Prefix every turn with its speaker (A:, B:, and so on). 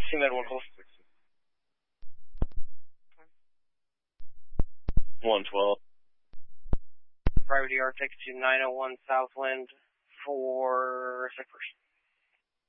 A: CMed 1 call. 112.
B: Private ER, take to 901 Southwind for sick person.